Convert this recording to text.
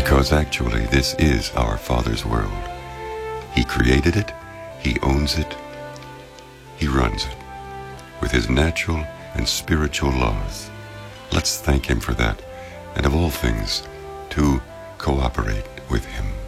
Because actually this is our Father's world. He created it, He owns it, He runs it with His natural and spiritual laws. Let's thank Him for that, and of all things, to cooperate with Him.